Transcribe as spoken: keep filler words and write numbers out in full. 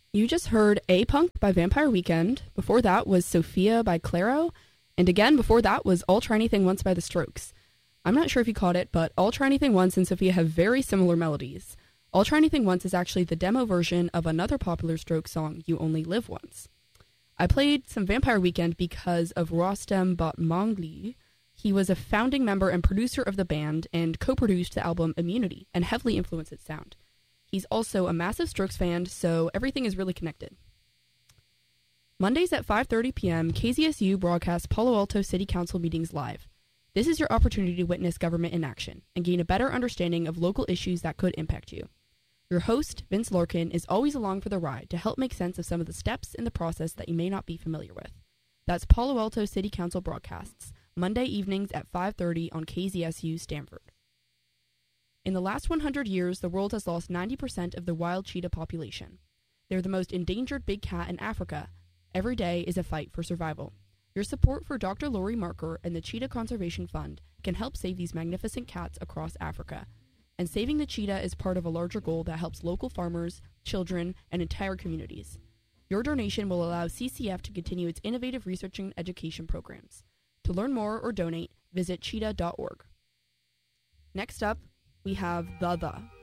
You just heard A Punk by Vampire Weekend. Before that was Sophia by Clairo. And again, before that was I'll Try Anything Once by The Strokes. I'm not sure if you caught it, but I'll Try Anything Once and Sophia have very similar melodies. I'll Try Anything Once is actually the demo version of another popular Strokes song, You Only Live Once. I played some Vampire Weekend because of Rostam Batmanglij. He was a founding member and producer of the band and co-produced the album Immunity and heavily influenced its sound. He's also a massive Strokes fan, so everything is really connected. Mondays at five thirty p.m., K Z S U broadcasts Palo Alto City Council meetings live. This is your opportunity to witness government in action and gain a better understanding of local issues that could impact you. Your host, Vince Larkin, is always along for the ride to help make sense of some of the steps in the process that you may not be familiar with. That's Palo Alto City Council broadcasts, Monday evenings at five thirty on K Z S U Stanford. In the last one hundred years, the world has lost ninety percent of the wild cheetah population. They're the most endangered big cat in Africa. Every day is a fight for survival. Your support for Doctor Lori Marker and the Cheetah Conservation Fund can help save these magnificent cats across Africa. And saving the cheetah is part of a larger goal that helps local farmers, children, and entire communities. Your donation will allow C C F to continue its innovative research and education programs. To learn more or donate, visit cheetah dot org. Next up, we have The The